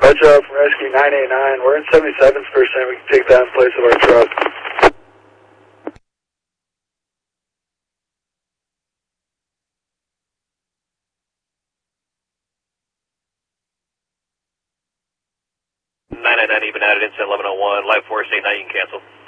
Roger from Rescue 989. We're in 77th percent. We can take that in place of our truck. Even added into 1101. Life Force 89, you can cancel.